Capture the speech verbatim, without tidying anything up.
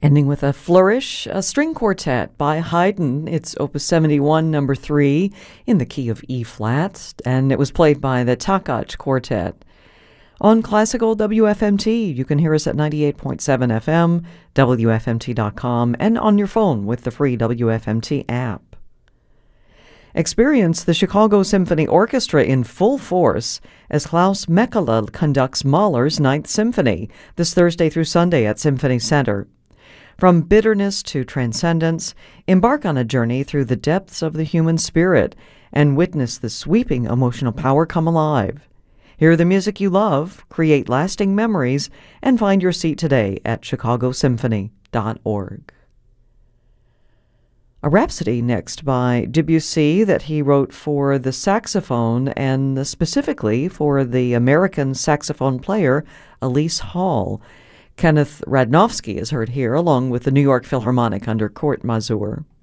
Ending with a flourish, a string quartet by Haydn. It's Opus seventy-one, number three, in the key of E-flat, and it was played by the Takács Quartet. On Classical W F M T, you can hear us at ninety-eight point seven F M, W F M T dot com, and on your phone with the free W F M T app. Experience the Chicago Symphony Orchestra in full force as Klaus Mekala conducts Mahler's Ninth Symphony this Thursday through Sunday at Symphony Center. From bitterness to transcendence, embark on a journey through the depths of the human spirit and witness the sweeping emotional power come alive. Hear the music you love, create lasting memories, and find your seat today at chicago symphony dot org. A Rhapsody next by Debussy that he wrote for the saxophone and specifically for the American saxophone player Elise Hall. Kenneth Radnofsky is heard here along with the New York Philharmonic under Kurt Masur.